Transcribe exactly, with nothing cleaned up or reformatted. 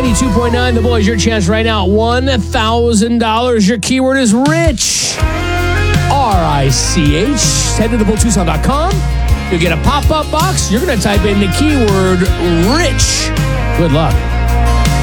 ninety-two point nine, The Boys, your chance right now at one thousand dollars. Your keyword is rich. R I C H. Head to the bull tucson dot com. You'll get a pop-up box. You're going to type in the keyword rich. Good luck.